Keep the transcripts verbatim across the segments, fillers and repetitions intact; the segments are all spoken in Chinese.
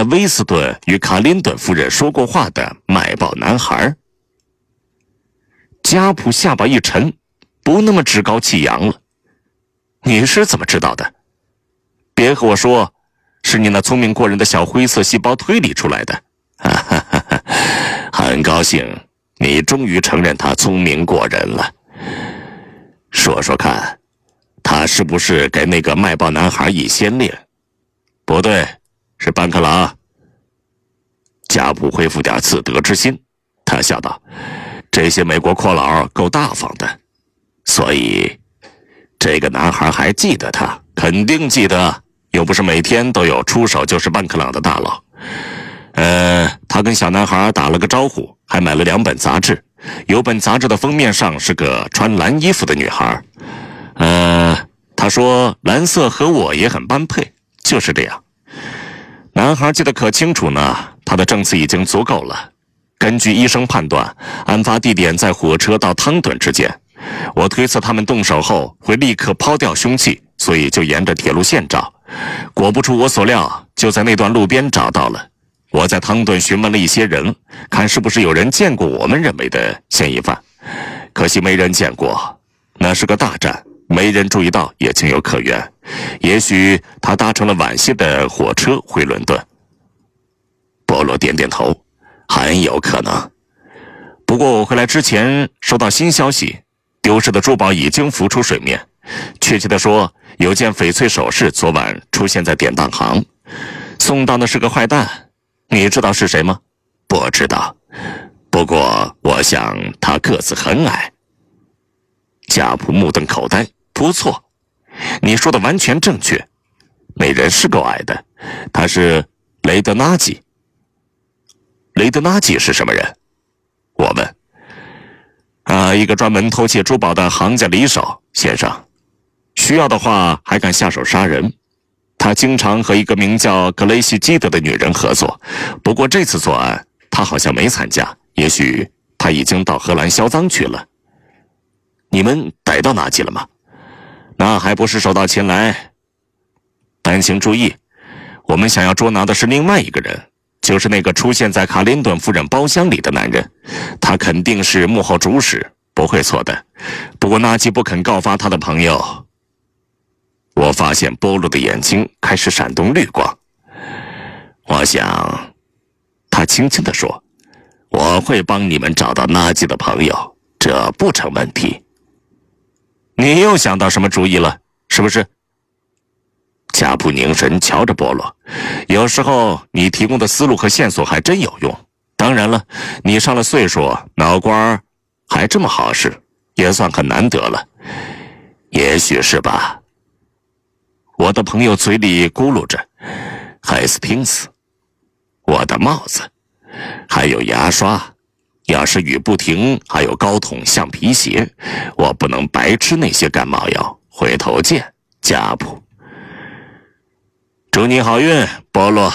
在威斯顿与卡林顿夫人说过话的卖报男孩。加普下巴一沉，不那么趾高气扬了。你是怎么知道的？别和我说是你那聪明过人的小灰色细胞推理出来的。哈哈哈哈，很高兴你终于承认他聪明过人了。说说看，他是不是给那个卖报男孩以先令？不对，是班克朗。加普恢复点自得之心，他笑道，这些美国阔佬够大方的，所以这个男孩还记得他，肯定记得，又不是每天都有出手就是班克朗的大佬。呃，他跟小男孩打了个招呼，还买了两本杂志，有本杂志的封面上是个穿蓝衣服的女孩。呃，他说蓝色和我也很般配，就是这样。男孩记得可清楚呢，他的证词已经足够了。根据医生判断，案发地点在火车到汤顿之间。我推测他们动手后会立刻抛掉凶器，所以就沿着铁路线找。果不出我所料，就在那段路边找到了。我在汤顿询问了一些人，看是不是有人见过我们认为的嫌疑犯，可惜没人见过。那是个大站，没人注意到也情有可原。也许他搭乘了晚些的火车回伦敦。波罗点点头，很有可能。不过我回来之前收到新消息，丢失的珠宝已经浮出水面。确切地说，有件翡翠首饰昨晚出现在典当行，送到的是个坏蛋。你知道是谁吗？不知道，不过我想他个子很矮。加普目瞪口呆，不错，你说的完全正确，那人是够矮的，他是雷德纳吉。雷德纳吉是什么人？我问。啊，一个专门偷窃珠宝的行家里手，先生，需要的话还敢下手杀人。他经常和一个名叫格雷西基德的女人合作，不过这次作案他好像没参加，也许他已经到荷兰销赃去了。你们逮到纳吉了吗？那还不是手到擒来。但请注意，我们想要捉拿的是另外一个人，就是那个出现在卡林顿夫人包厢里的男人，他肯定是幕后主使，不会错的。不过纳吉不肯告发他的朋友。我发现波罗的眼睛开始闪动绿光。我想，他轻轻地说，我会帮你们找到纳吉的朋友，这不成问题。你又想到什么主意了，是不是？加普凝神瞧着波罗，有时候你提供的思路和线索还真有用。当然了，你上了岁数，脑瓜还这么好使，也算很难得了。也许是吧。我的朋友嘴里咕噜着，海斯汀斯，我的帽子，还有牙刷，要是雨不停，还有高筒橡皮鞋，我不能白吃那些感冒药。回头见，加普。祝你好运，波罗。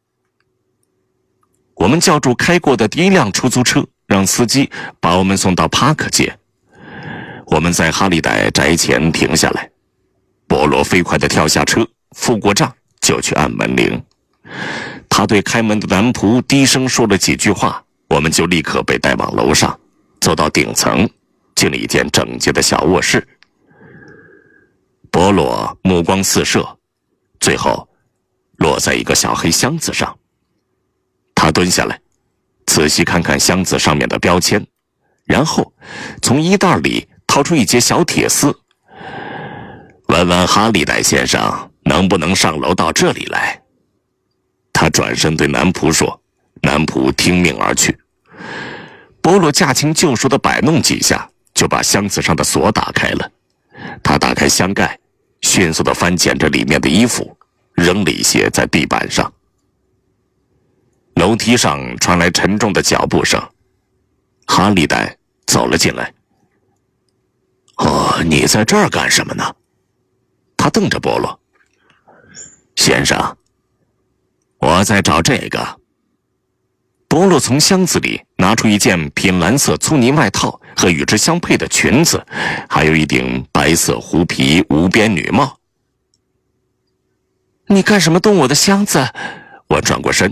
我们叫住开过的第一辆出租车，让司机把我们送到帕克街。我们在哈利代宅前停下来，波罗飞快地跳下车，付过账就去按门铃。他对开门的男仆低声说了几句话，我们就立刻被带往楼上，走到顶层，进了一间整洁的小卧室。波罗目光四射，最后落在一个小黑箱子上。他蹲下来，仔细看看箱子上面的标签，然后从衣袋里掏出一截小铁丝。问问哈利代先生能不能上楼到这里来。他转身对男仆说，男仆听命而去。波罗驾轻就熟地摆弄几下，就把箱子上的锁打开了。他打开箱盖，迅速地翻捡着里面的衣服，扔了一些在地板上。楼梯上传来沉重的脚步声，哈利代走了进来。哦，你在这儿干什么呢？他瞪着波罗。先生，我在找这个。波洛从箱子里拿出一件品蓝色粗呢外套和与之相配的裙子，还有一顶白色狐皮无边女帽。你干什么动我的箱子？我转过身，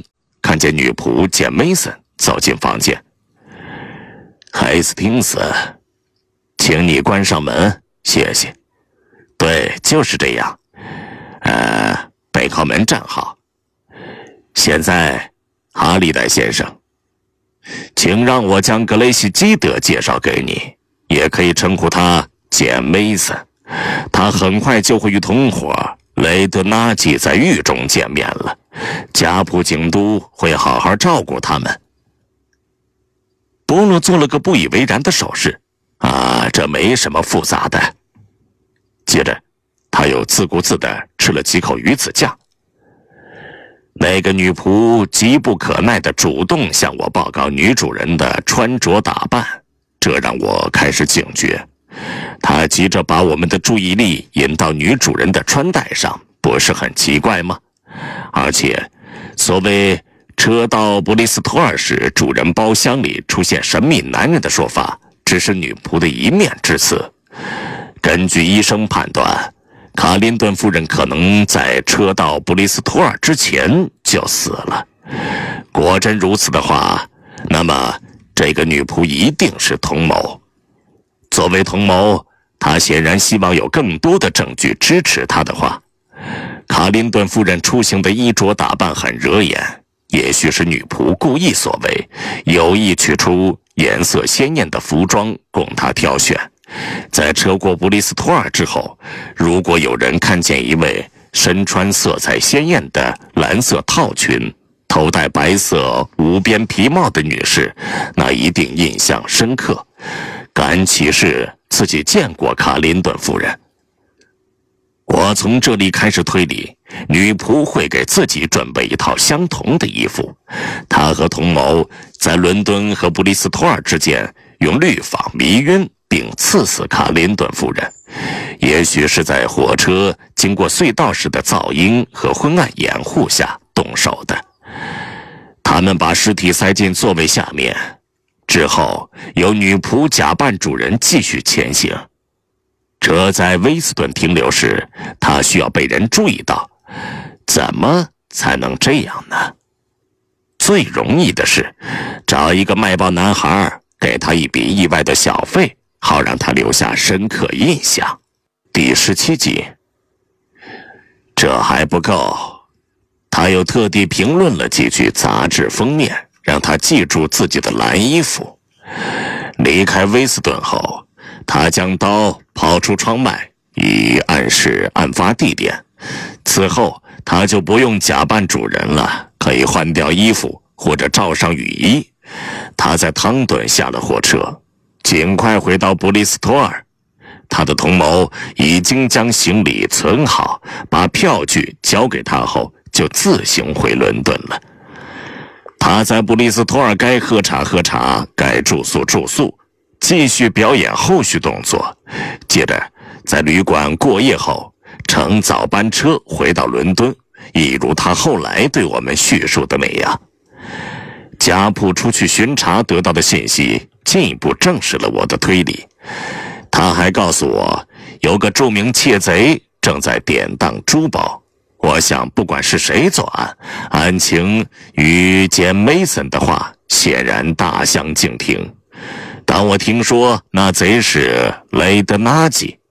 看见女仆简梅森走进房间。海斯汀斯，请你关上门，谢谢。对，就是这样。呃，背靠门站好。现在，哈利戴先生，请让我将格雷西基德介绍给你，也可以称呼他简梅森。他很快就会与同伙雷德纳基在狱中见面了。加普警督会好好照顾他们。波洛做了个不以为然的手势。啊，这没什么复杂的。接着，他又自顾自地吃了几口鱼子酱。那个女仆急不可耐地主动向我报告女主人的穿着打扮，这让我开始警觉。她急着把我们的注意力引到女主人的穿戴上，不是很奇怪吗？而且，所谓车到布里斯托尔时主人包厢里出现神秘男人的说法，只是女仆的一面之词。根据医生判断，卡林顿夫人可能在车到布里斯托尔之前就死了。果真如此的话，那么这个女仆一定是同谋。作为同谋，她显然希望有更多的证据支持她的话。卡林顿夫人出行的衣着打扮很惹眼，也许是女仆故意所为，有意取出颜色鲜艳的服装供她挑选。在车过布里斯托尔之后，如果有人看见一位身穿色彩鲜艳的蓝色套裙、头戴白色无边皮帽的女士，那一定印象深刻，敢启示自己见过卡林顿夫人。我从这里开始推理，女仆会给自己准备一套相同的衣服。她和同谋在伦敦和布里斯托尔之间用氯仿迷晕并刺死卡林顿夫人，也许是在火车经过隧道时的噪音和昏暗掩护下动手的。他们把尸体塞进座位下面，之后由女仆假扮主人继续前行。车在威斯顿停留时，他需要被人注意到。怎么才能这样呢？最容易的是找一个卖报男孩，给他一笔意外的小费，好让他留下深刻印象。第十七集。这还不够，他又特地评论了几句杂志封面，让他记住自己的蓝衣服。离开威斯顿后，他将刀抛出窗外，以暗示案发地点。此后他就不用假扮主人了，可以换掉衣服或者罩上雨衣。他在汤顿下了火车，尽快回到布里斯托尔。他的同谋已经将行李存好，把票据交给他后就自行回伦敦了。他在布里斯托尔该喝茶喝茶，该住宿住宿，继续表演后续动作。接着在旅馆过夜后，乘早班车回到伦敦，一如他后来对我们叙述的那样。加普出去巡查得到的信息进一步证实了我的推理。他还告诉我，有个著名窃贼正在典当珠宝。我想不管是谁作案，案情与简梅森的话显然大相径庭。当我听说那贼是雷德纳基，